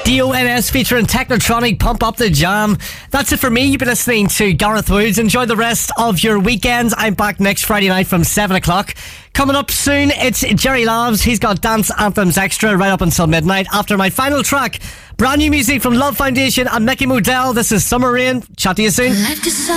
DONS featuring Technotronic, Pump Up the Jam. That's it for me. You've been listening to Gareth Woods. Enjoy the rest of your weekends. I'm back next Friday night from 7 o'clock. Coming up soon, it's Jerry Loves. He's got Dance Anthems Extra right up until midnight. After my final track, brand new music from Love Foundation and Mickey Modell. This is Summer Rain. Chat to you soon.